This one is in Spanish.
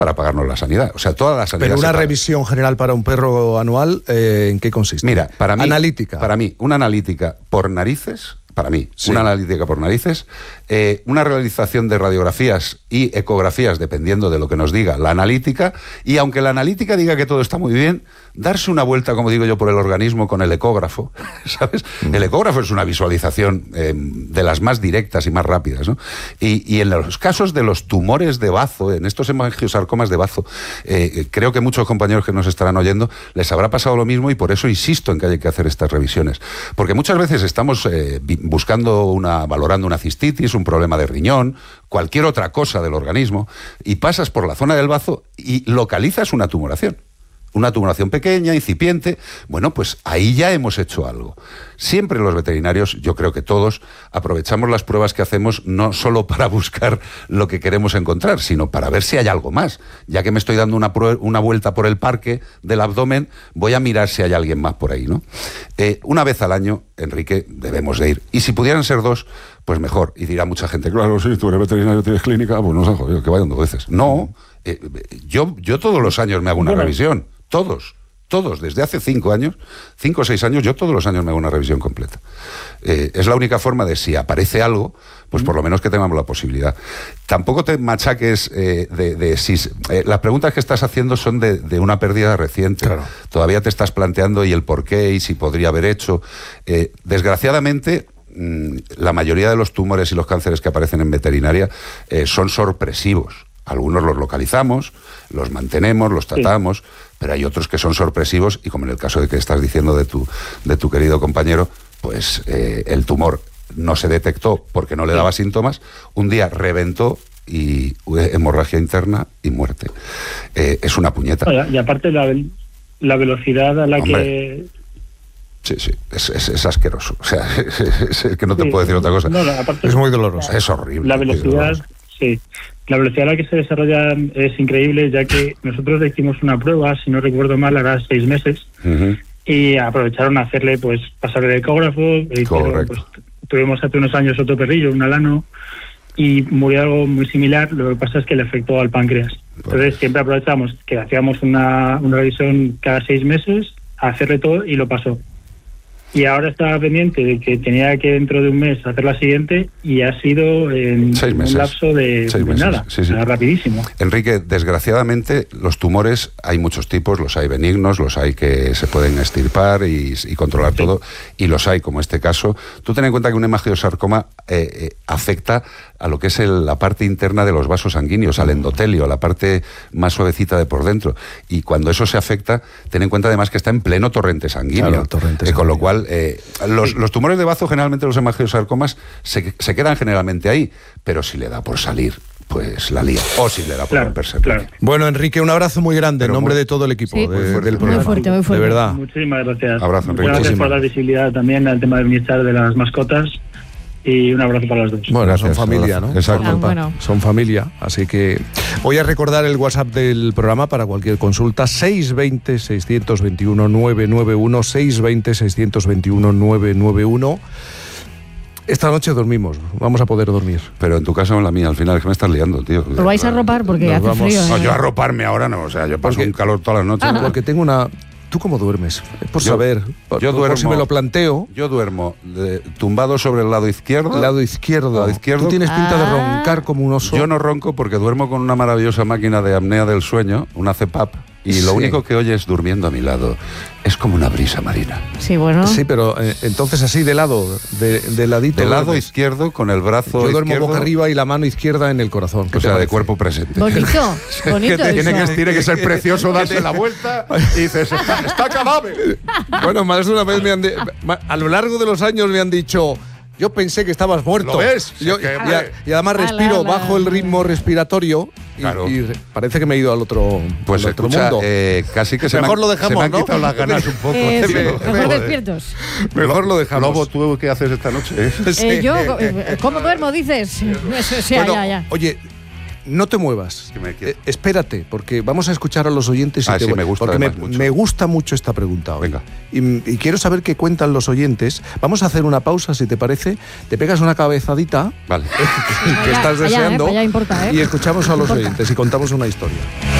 para pagarnos la sanidad. O sea, toda la sanidad. Pero una revisión general para un perro anual, ¿en qué consiste? Mira, para mí... Analítica. Para mí, una analítica por narices... Para mí, sí. Una analítica por narices, una realización de radiografías y ecografías, dependiendo de lo que nos diga la analítica, y aunque la analítica diga que todo está muy bien, darse una vuelta, como digo yo, por el organismo con el ecógrafo, ¿sabes? El ecógrafo es una visualización de las más directas y más rápidas, ¿no? Y en los casos de los tumores de bazo, en estos hemangiosarcomas de bazo, creo que muchos compañeros que nos estarán oyendo les habrá pasado lo mismo, y por eso insisto en que hay que hacer estas revisiones. Porque muchas veces estamos valorando una cistitis, un problema de riñón, cualquier otra cosa del organismo, y pasas por la zona del bazo y localizas una tumoración. Una tumoración pequeña, incipiente. Bueno, pues ahí ya hemos hecho algo. Siempre los veterinarios, yo creo que todos, aprovechamos las pruebas que hacemos no solo para buscar lo que queremos encontrar, sino para ver si hay algo más. Ya que me estoy dando una vuelta por el parque del abdomen, voy a mirar si hay alguien más por ahí, ¿no? Una vez al año, Enrique, debemos de ir. Y si pudieran ser 2, pues mejor. Y dirá mucha gente, claro, si tú eres veterinario, tienes clínica, pues no se ha jodido, que vayan 2 veces. No, yo todos los años me hago una revisión. Todos, desde hace 5 años, 5 o 6 años, yo todos los años me hago una revisión completa. Es la única forma de, si aparece algo, pues por lo menos que tengamos la posibilidad. Tampoco te machaques las preguntas que estás haciendo son de una pérdida reciente. Claro. Todavía te estás planteando y el por qué y si podría haber hecho. Desgraciadamente, la mayoría de los tumores y los cánceres que aparecen en veterinaria son sorpresivos. Algunos los localizamos, los mantenemos, los tratamos, pero hay otros que son sorpresivos, y como en el caso de que estás diciendo de tu querido compañero, pues el tumor no se detectó porque no le daba síntomas, un día reventó y hemorragia interna y muerte. Es una puñeta. Y aparte la velocidad a la que... Sí, es asqueroso. O sea, es que no te puedo decir otra cosa. No, aparte, es muy doloroso. Es horrible. La velocidad... Sí, la velocidad a la que se desarrolla es increíble, ya que nosotros le hicimos una prueba, si no recuerdo mal, hará 6 meses, y aprovecharon a hacerle, pues, pasar el ecógrafo. Pues, tuvimos hace unos años otro perrillo, un alano, y murió algo muy similar. Lo que pasa es que le afectó al páncreas. Entonces siempre aprovechamos que hacíamos una revisión cada 6 meses, a hacerle todo, y lo pasó. Y ahora estaba pendiente de que tenía que dentro de un mes hacer la siguiente, y ha sido en 6 meses. Un lapso de nada, sí. Rapidísimo. Enrique, desgraciadamente los tumores hay muchos tipos, los hay benignos, los hay que se pueden extirpar y controlar todo, y los hay como este caso. Tú ten en cuenta que un hemangiosarcoma afecta a lo que es la parte interna de los vasos sanguíneos, al endotelio, a la parte más suavecita de por dentro, y cuando eso se afecta, ten en cuenta además que está en pleno torrente sanguíneo, claro, torrente sanguíneo. Con lo cual los tumores de bazo, generalmente los hemangiosarcomas se quedan generalmente ahí, pero si le da por salir, pues la lía, o si le da por romperse. Claro. Bueno, Enrique, un abrazo muy grande en nombre de todo el equipo del programa. Muy fuerte. De verdad. Muchísimas gracias. Abrazo, Enrique. Gracias por dar visibilidad también al tema del bienestar de las mascotas, y un abrazo para los dos. Bueno, gracias, son familia, ¿no? Exacto. Bueno. Son familia, así que voy a recordar el WhatsApp del programa para cualquier consulta: 620-621-991, 620-621-991. Esta noche dormimos, vamos a poder dormir. Pero en tu casa o en la mía, al final es que me estás liando, tío. ¿Lo vais a arropar? Porque hace frío. No, yo arroparme ahora no, o sea, yo paso un calor todas las noches. Porque tengo una... ¿Tú cómo duermes? Por saber. Yo duermo, si me lo planteo. Yo duermo tumbado sobre el lado izquierdo. Lado izquierdo. Tú tienes pinta de roncar como un oso. Yo no ronco porque duermo con una maravillosa máquina de apnea del sueño, una CPAP, y lo único que oyes durmiendo a mi lado es como una brisa marina. Sí, bueno. Sí, pero entonces así de lado, de ladito. De lado izquierdo, con el brazo izquierdo. Yo duermo boca arriba y la mano izquierda en el corazón. O sea, de cuerpo presente. Bonito. Tiene que ser precioso darse la vuelta y dices, está cadáver. Bueno, más de una vez a lo largo de los años me han dicho... Yo pensé que estabas muerto. ¿Lo ves? Y además respiro bajo el ritmo respiratorio y parece que me he ido al otro, pues al otro escucha, mundo. Casi que mejor lo dejamos, se me han ¿no? quitado las ganas un poco. Mejor despiertos. Mejor lo dejamos. Lobo, ¿tú qué haces esta noche? Yo, ¿cómo duermo, dices? Sí, bueno, ya. Oye, No te muevas. Espérate, porque vamos a escuchar a los oyentes. Sí, me gusta, porque mucho. Me gusta mucho esta pregunta hoy. Venga. Y quiero saber qué cuentan los oyentes. Vamos a hacer una pausa, si te parece. Te pegas una cabezadita. Vale. que estás deseando. Importa, y escuchamos a los oyentes y contamos una historia.